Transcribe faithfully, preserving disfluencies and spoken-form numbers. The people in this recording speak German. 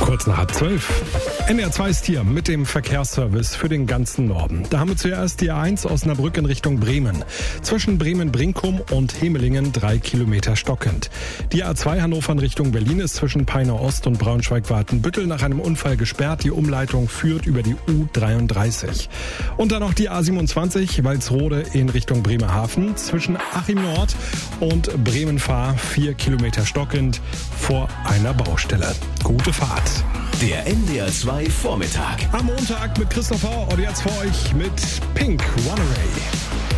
Kurz nach halb zwölf. N D R zwei ist hier mit dem Verkehrsservice für den ganzen Norden. Da haben wir zuerst die A eins Osnabrück in Richtung Bremen. Zwischen Bremen-Brinkum und Hemelingen drei Kilometer stockend. Die A zwei Hannover in Richtung Berlin ist zwischen Peiner Ost und Braunschweig-Wartenbüttel nach einem Unfall gesperrt. Die Umleitung führt über die U dreiunddreißig. Und dann noch die A siebenundzwanzig Walsrode in Richtung Bremerhaven. Zwischen Achim Nord und Bremen-Fahr vier Kilometer stockend vor einer Baustelle. Gute Fahrt. Der N D R zwei Vormittag. Am Montag mit Christopher und jetzt für euch mit Pink Runaway.